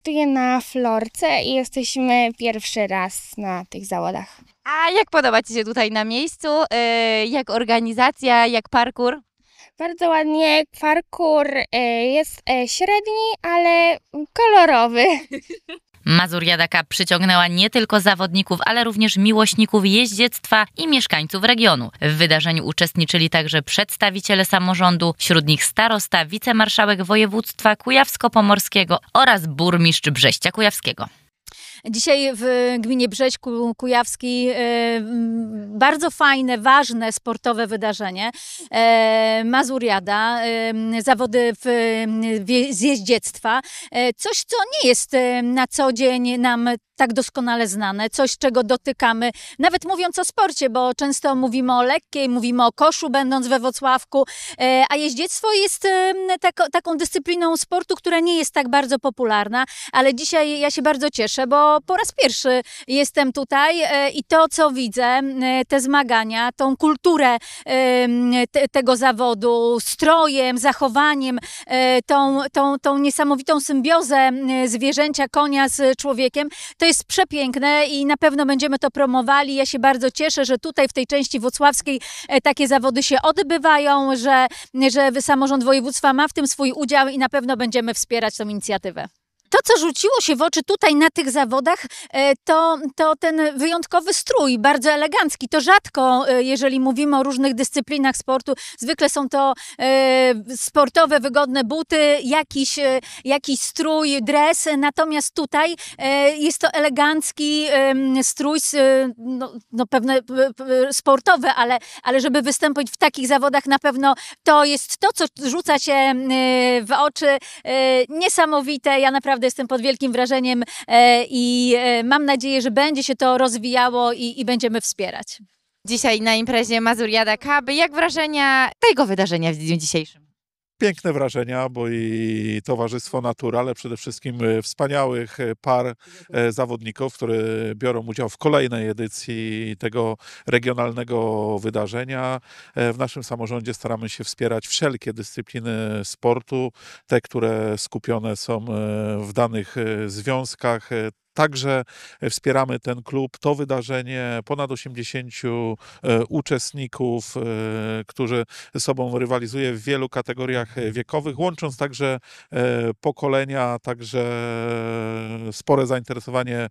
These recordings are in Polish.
Startuję na florce i jesteśmy pierwszy raz na tych zawodach. A jak podoba Ci się tutaj na miejscu? Jak organizacja, jak parkour? Bardzo ładnie, parkour jest średni, ale kolorowy. Mazuriada Cup przyciągnęła nie tylko zawodników, ale również miłośników jeździectwa i mieszkańców regionu. W wydarzeniu uczestniczyli także przedstawiciele samorządu, wśród nich starosta, wicemarszałek województwa kujawsko-pomorskiego oraz burmistrz Brześcia Kujawskiego. Dzisiaj w gminie Brześć Kujawski bardzo fajne, ważne sportowe wydarzenie. Mazuriada, zawody z jeździectwa. Coś, co nie jest na co dzień nam tak doskonale znane, coś, czego dotykamy, nawet mówiąc o sporcie, bo często mówimy o lekkiej, mówimy o koszu, będąc we Włocławku, a jeździectwo jest taką dyscypliną sportu, która nie jest tak bardzo popularna, ale dzisiaj ja się bardzo cieszę, bo po raz pierwszy jestem tutaj i to, co widzę, te zmagania, tą kulturę tego zawodu, strojem, zachowaniem, tą niesamowitą symbiozę zwierzęcia, konia z człowiekiem, to jest przepiękne i na pewno będziemy to promowali. Ja się bardzo cieszę, że tutaj w tej części włocławskiej takie zawody się odbywają, że samorząd województwa ma w tym swój udział i na pewno będziemy wspierać tę inicjatywę. To, co rzuciło się w oczy tutaj na tych zawodach, to ten wyjątkowy strój, bardzo elegancki. To rzadko, jeżeli mówimy o różnych dyscyplinach sportu, zwykle są to sportowe, wygodne buty, jakiś strój, dres. Natomiast tutaj jest to elegancki strój, pewne sportowy, ale żeby wystąpić w takich zawodach, na pewno to jest to, co rzuca się w oczy. Niesamowite. Ja naprawdę jestem pod wielkim wrażeniem i mam nadzieję, że będzie się to rozwijało i będziemy wspierać. Dzisiaj na imprezie Mazuriada Cup. Jak wrażenia tego wydarzenia w dniu dzisiejszym? Piękne wrażenia, bo i Towarzystwo Natura, ale przede wszystkim wspaniałych par zawodników, które biorą udział w kolejnej edycji tego regionalnego wydarzenia. W naszym samorządzie staramy się wspierać wszelkie dyscypliny sportu, te, które skupione są w danych związkach. Także wspieramy ten klub, to wydarzenie, ponad 80 uczestników, którzy ze sobą rywalizuje w wielu kategoriach wiekowych, łącząc także pokolenia, także spore zainteresowanie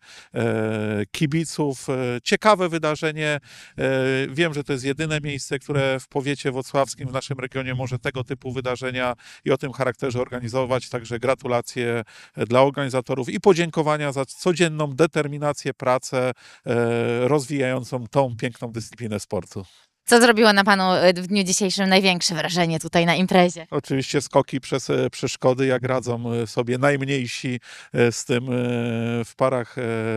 kibiców. Ciekawe wydarzenie. Wiem, że to jest jedyne miejsce, które w powiecie włocławskim, w naszym regionie może tego typu wydarzenia i o tym charakterze organizować. Także gratulacje dla organizatorów i podziękowania za codzienną determinację, pracę rozwijającą tą piękną dyscyplinę sportu. Co zrobiło na Panu w dniu dzisiejszym największe wrażenie tutaj na imprezie? Oczywiście skoki przez przeszkody, jak radzą sobie najmniejsi z tym w parach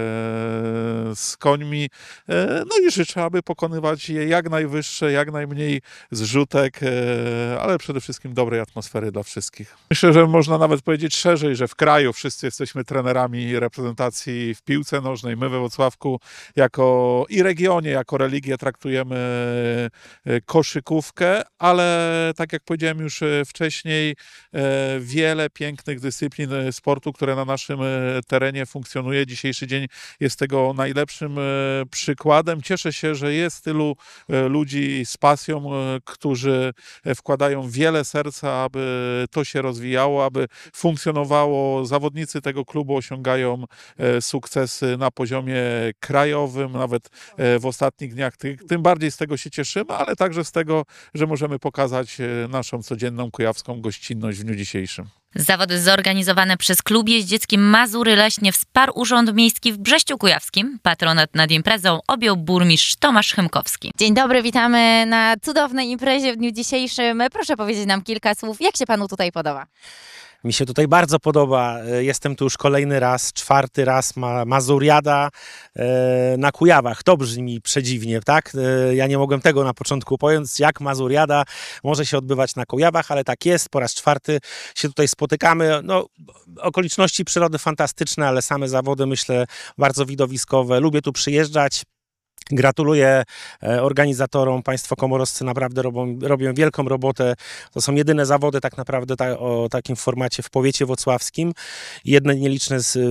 z końmi. No i życzę, aby pokonywać je jak najwyższe, jak najmniej zrzutek, ale przede wszystkim dobrej atmosfery dla wszystkich. Myślę, że można nawet powiedzieć szerzej, że w kraju wszyscy jesteśmy trenerami reprezentacji w piłce nożnej. My we Włocławku jako i regionie, jako religię traktujemy koszykówkę, ale tak jak powiedziałem już wcześniej, wiele pięknych dyscyplin sportu, które na naszym terenie funkcjonuje. Dzisiejszy dzień jest tego najlepszym przykładem. Cieszę się, że jest tylu ludzi z pasją, którzy wkładają wiele serca, aby to się rozwijało, aby funkcjonowało. Zawodnicy tego klubu osiągają sukcesy na poziomie krajowym, nawet w ostatnich dniach. Tym bardziej z tego się cieszymy, ale także z tego, że możemy pokazać naszą codzienną kujawską gościnność w dniu dzisiejszym. Zawody zorganizowane przez Klub Jeździecki Mazury Leśnie wsparł Urząd Miejski w Brześciu Kujawskim. Patronat nad imprezą objął burmistrz Tomasz Chymkowski. Dzień dobry, witamy na cudownej imprezie w dniu dzisiejszym. Proszę powiedzieć nam kilka słów, jak się Panu tutaj podoba? Mi się tutaj bardzo podoba. Jestem tu już kolejny raz, czwarty raz Mazuriada na Kujawach. To brzmi przedziwnie, tak? Ja nie mogłem tego na początku pojąć, jak Mazuriada może się odbywać na Kujawach, ale tak jest. Po raz czwarty się tutaj spotykamy. No, okoliczności przyrody fantastyczne, ale same zawody, myślę, bardzo widowiskowe. Lubię tu przyjeżdżać. Gratuluję organizatorom, państwo komorowscy naprawdę robią wielką robotę. To są jedyne zawody tak naprawdę o takim formacie w powiecie włocławskim. Jedne nieliczne